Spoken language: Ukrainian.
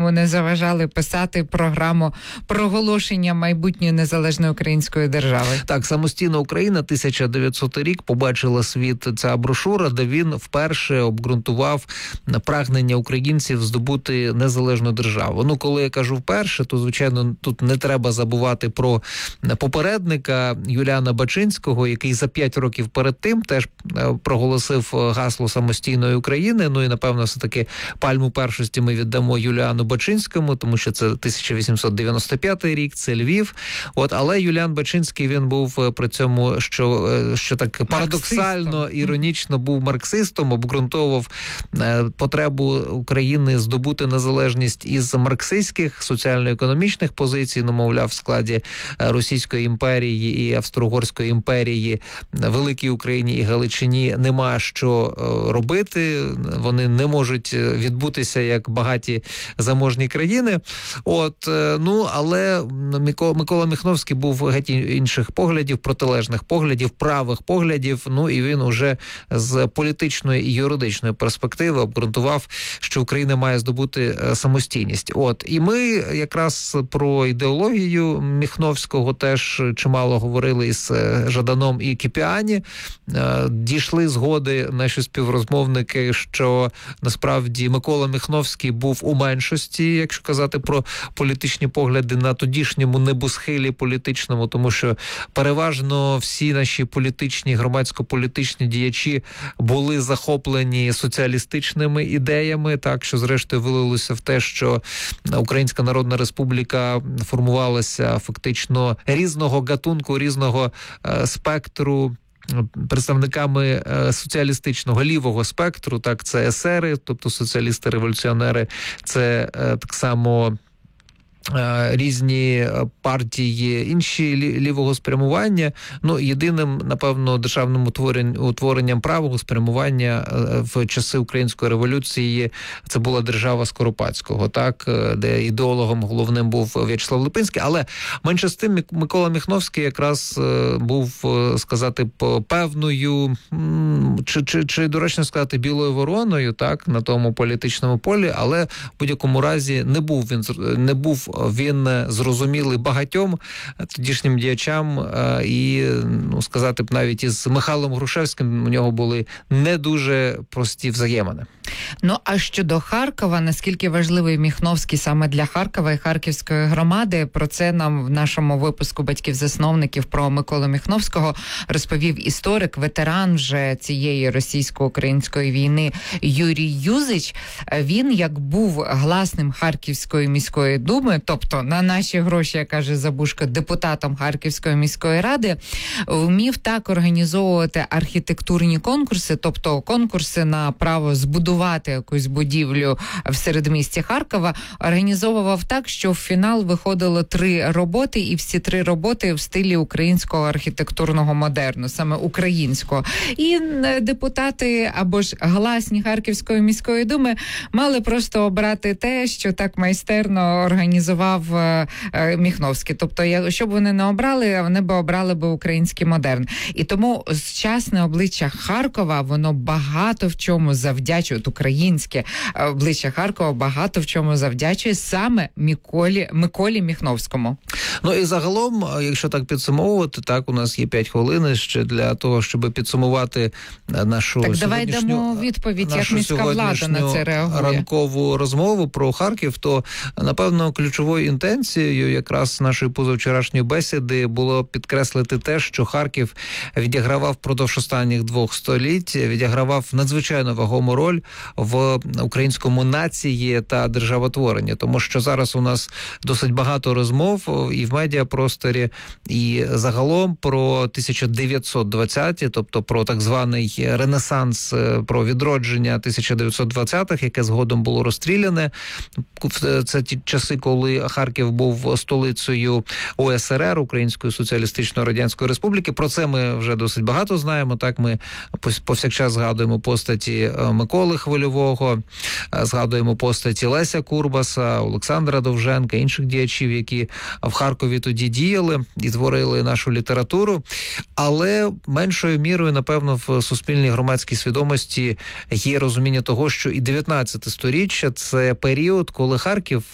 йому не заважали писати програму проголошення майбутньої незалежної української держави. Так, «Самостійна Україна», 1900 рік, побачила світ ця брошура, де він вперше обґрунтував прагнення українців здобути незалежну державу. Ну, коли я кажу вперше, то, звичайно, тут не треба забувати про попередника Юліана Бачинського, який за 5 років перед тим теж проголосив гасло самостійної України. Ну і, напевно, все-таки пальму першості ми віддамо Юліану Бачинському, тому що це 1895 рік, це Львів. Але Юліан Бачинський, він був при цьому, що так парадоксально, іронічно, був марксистом, обґрунтовував потребу України здобути незалежність із марксистських соціально-економічних позицій, мовляв, в складі Російської імперії і Австро-Угорської імперії Великій Україні і Галичині нема що робити, вони не можуть відбутися як багаті заможні країни. Але Микола Міхновський був геть інших поглядів, протилежних поглядів, правих поглядів, і він уже з політичної і юридичної перспективи обґрунтував, що Україна має здобути самостійність. І ми якраз про ідеологію Міхновського теж чимало говорили із Жаданом і Кіпіані. Дійшли згоди наші співрозмовники, що насправді Микола Міхновський був у меншості, якщо казати про політичні погляди, на тодішньому небосхилі політичному, тому що переважно всі наші політичні, громадсько-політичні діячі були захоплені соціалістичними ідеями, так, що зрештою вилилося в те, що Українська Народна Республіка формувалася фактично різного гатунку, різного спектру представниками соціалістичного лівого спектру, так, це есери, тобто соціалісти-революціонери, це так само різні партії, інші лівого спрямування. Єдиним, напевно, державним утворенням правого спрямування в часи Української революції це була держава Скоропадського, так, де ідеологом головним був В'ячеслав Липинський, але менше з тим Микола Міхновський якраз був, сказати, певною, чи доречно сказати, білою вороною, так, на тому політичному полі, але в будь-якому разі не був він зрозумілий багатьом тодішнім діячам і, сказати б, навіть із Михайлом Грушевським у нього були не дуже прості взаємини. А щодо Харкова, наскільки важливий Міхновський саме для Харкова і Харківської громади, про це нам в нашому випуску батьків-засновників про Миколу Міхновського розповів історик, ветеран вже цієї російсько-української війни Юрій Юзич. Він, як був гласним Харківської міської думи, тобто на наші гроші, як каже Забушко, депутатом Харківської міської ради, вмів так організовувати архітектурні конкурси, тобто конкурси на право збудувати якусь будівлю в середмісті Харкова, організовував так, що в фінал виходило 3 роботи, і всі 3 роботи в стилі українського архітектурного модерну, саме українського. І депутати або ж гласні Харківської міської думи мали просто обрати те, що так майстерно організував Міхновський. Тобто, що б вони не обрали, вони б обрали український модерн. І тому сучасне обличчя Харкова, воно багато в чому завдячує, українське обличчя Харкова багато в чому завдячує саме Миколі Міхновському. І загалом, якщо так підсумовувати, так, у нас є 5 хвилин ще для того, щоб підсумувати нашу давай дамо відповідь, як міська влада на це реагує. Ранкову розмову про Харків, то, напевно, ключовою інтенцією якраз нашої позавчорашньої бесіди було підкреслити те, що Харків відігравав впродовж останніх 2 століть, відігравав надзвичайно вагому роль в українському нації та державотворенні. Тому що зараз у нас досить багато розмов і в медіапросторі, і загалом про 1920-ті, тобто про так званий ренесанс, про відродження 1920-х, яке згодом було розстріляне. Це ті часи, коли Харків був столицею УСРР, Української Соціалістичної Радянської Республіки. Про це ми вже досить багато знаємо. Так, ми повсякчас згадуємо постаті Миколи Хвильового, згадуємо постаті Леся Курбаса, Олександра Довженка, інших діячів, які в Харкові тоді діяли і творили нашу літературу. Але меншою мірою, напевно, в суспільній громадській свідомості є розуміння того, що і 19 сторіччя – це період, коли Харків